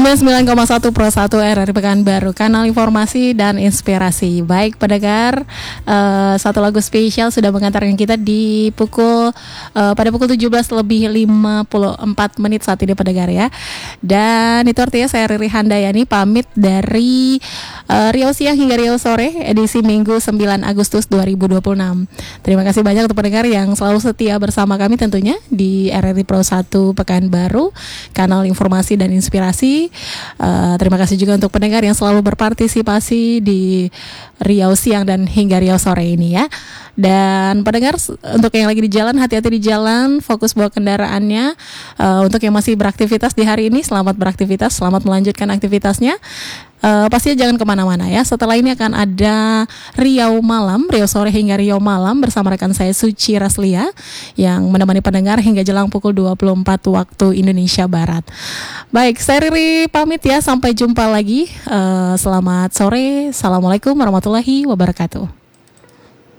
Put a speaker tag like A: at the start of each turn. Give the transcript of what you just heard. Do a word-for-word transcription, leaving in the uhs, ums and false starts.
A: sembilan puluh sembilan koma satu Pro satu R R I Pekanbaru, kanal informasi dan inspirasi. Baik pendengar, uh, satu lagu spesial sudah mengantarkan kita di pukul uh, pada pukul tujuh belas lebih lima puluh empat menit saat ini pendengar ya. Dan itu artinya saya Riri Handayani pamit dari uh, Riau Siang hingga Riau Sore edisi Minggu sembilan Agustus dua ribu dua puluh enam. Terima kasih banyak untuk pendengar yang selalu setia bersama kami tentunya di R R I Pro satu Pekanbaru, kanal informasi dan inspirasi. Uh, terima kasih juga untuk pendengar yang selalu berpartisipasi di Riau Siang dan hingga Riau Sore ini ya. Dan pendengar untuk yang lagi di jalan, hati-hati di jalan, fokus bawa kendaraannya. Uh, untuk yang masih beraktivitas di hari ini, selamat beraktivitas, selamat melanjutkan aktivitasnya. Uh, pastinya jangan kemana-mana ya. Setelah ini akan ada Riau Malam, Riau Sore hingga Riau Malam bersama rekan saya Suci Raslia yang menemani pendengar hingga jelang pukul dua puluh empat waktu Indonesia Barat. Baik, saya Riri pamit ya, sampai jumpa lagi. Uh, selamat sore, assalamualaikum warahmatullahi wabarakatuh.